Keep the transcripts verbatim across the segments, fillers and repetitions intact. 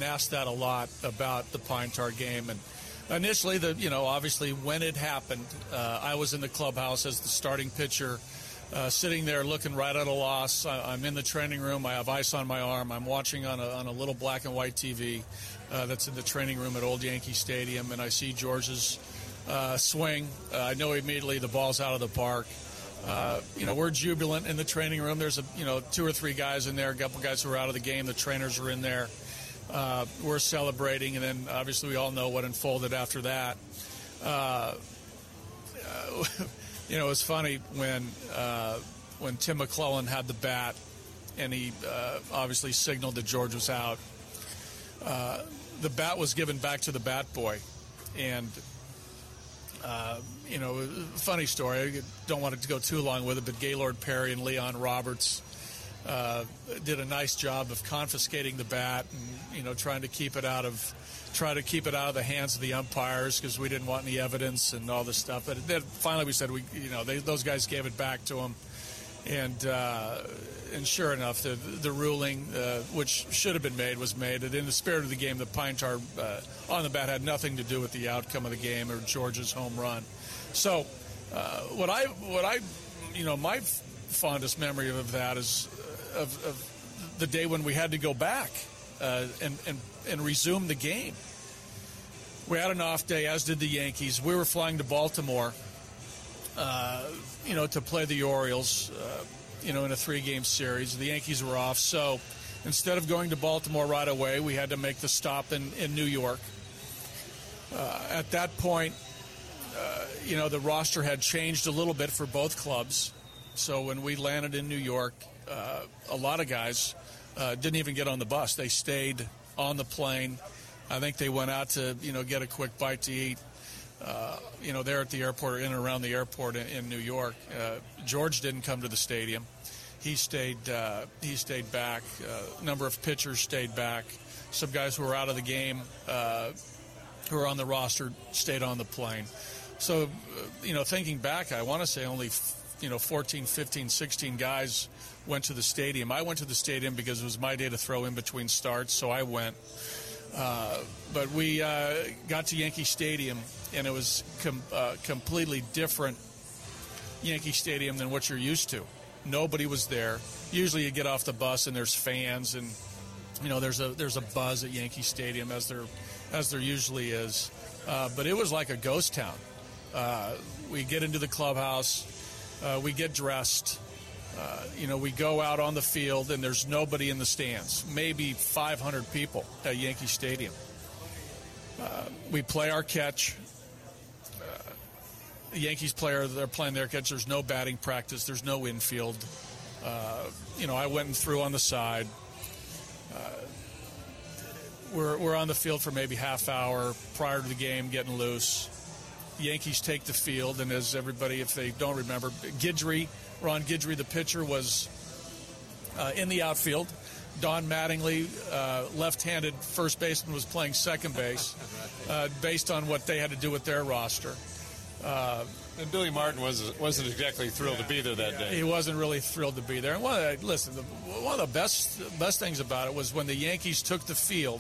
getting asked that a lot about the Pine Tar game. And initially, the you know, obviously when it happened, uh, I was in the clubhouse as the starting pitcher, uh, sitting there looking right at a loss. I, I'm in the training room. I have ice on my arm. I'm watching on a, on a little black and white T V uh, that's in the training room at Old Yankee Stadium, and I see George's uh, swing. Uh, I know immediately the ball's out of the park. Uh, you know, we're jubilant in the training room. There's a you know two or three guys in there, a couple guys who are out of the game. The trainers are in there. Uh, we're celebrating, and then obviously we all know what unfolded after that. Uh, uh, you know, it was funny when uh, when Tim McClellan had the bat, and he uh, obviously signaled that George was out. Uh, the bat was given back to the bat boy, and uh, you know, funny story. I don't want it to go too long with it, but Gaylord Perry and Leon Roberts uh, did a nice job of confiscating the bat and you know trying to keep it out of try to keep it out of the hands of the umpires because we didn't want any evidence and all this stuff. But then finally we said we you know they, those guys gave it back to him, and uh, and sure enough the the ruling uh, which should have been made was made. That in the spirit of the game, the Pine Tar uh, on the bat had nothing to do with the outcome of the game or George's home run. So uh, what I what I you know my fondest memory of that is of, of the day when we had to go back uh, and, and and resume the game. We had an off day, as did the Yankees. We were flying to Baltimore, uh, you know, to play the Orioles, uh, you know, in a three-game series. The Yankees were off, so instead of going to Baltimore right away, we had to make the stop in, in New York. Uh, at that point, uh, you know, the roster had changed a little bit for both clubs. So when we landed in New York, uh, a lot of guys uh, didn't even get on the bus. They stayed on the plane. I think they went out to, you know, get a quick bite to eat, uh, you know, there at the airport or in and around the airport in, in New York. Uh, George didn't come to the stadium. He stayed uh, he stayed back. Uh, a number of pitchers stayed back. Some guys who were out of the game, uh, who were on the roster, stayed on the plane. So, uh, you know, thinking back, I want to say only, you know, fourteen, fifteen, sixteen guys went to the stadium. I went to the stadium because it was my day to throw in between starts, so I went. Uh, but we uh, got to Yankee Stadium, and it was com- uh, completely different Yankee Stadium than what you're used to. Nobody was there. Usually you get off the bus and there's fans, and you know there's a there's a buzz at Yankee Stadium as there as there usually is. Uh, but it was like a ghost town. Uh, we get into the clubhouse, uh, we get dressed. Uh, you know, we go out on the field, and there's nobody in the stands, maybe five hundred people at Yankee Stadium. Uh, we play our catch. Uh, the Yankees player, they're playing their catch. There's no batting practice. There's no infield. Uh, you know, I went and threw on the side. Uh, we're, we're on the field for maybe half hour prior to the game, getting loose. The Yankees take the field, and as everybody, if they don't remember, Guidry, Ron Guidry, the pitcher, was uh, in the outfield. Don Mattingly, uh, left-handed first baseman, was playing second base uh, based on what they had to do with their roster. Uh, and Billy Martin was, wasn't exactly thrilled yeah, to be there that day. He wasn't really thrilled to be there. And one of the, listen, the, one of the best best things about it was when the Yankees took the field,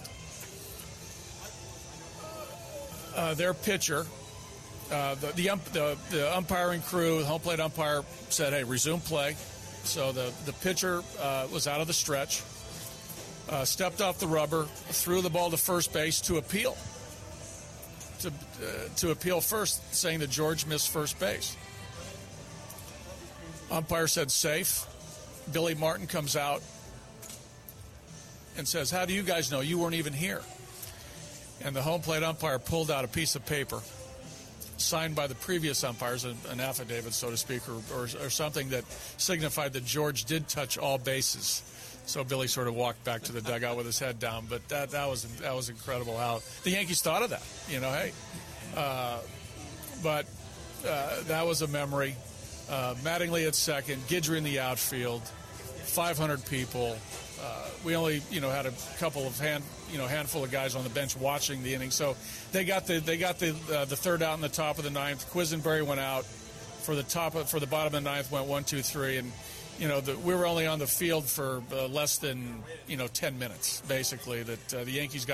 uh, their pitcher, Uh, the, the, ump, the the umpiring crew, the home plate umpire said, hey, resume play. So the, the pitcher uh, was out of the stretch, uh, stepped off the rubber, threw the ball to first base to appeal. To, uh, to appeal first, saying that George missed first base. Umpire said safe. Billy Martin comes out and says, how do you guys know? You weren't even here. And the home plate umpire pulled out a piece of paper signed by the previous umpires, an affidavit, so to speak, or, or, or something that signified that George did touch all bases. So Billy sort of walked back to the dugout with his head down. But that that was that was incredible how the Yankees thought of that. You know, hey, uh, but uh, that was a memory. Uh, Mattingly at second, Guidry in the outfield, five hundred people. Uh, we only, you know, had a couple of hand, you know, handful of guys on the bench watching the inning. So they got the they got the uh, the third out in the top of the ninth. Quisenberry went out for the top of, for the bottom of the ninth. Went one, two, three, and you know the, we were only on the field for uh, less than you know ten minutes, basically. That uh, the Yankees got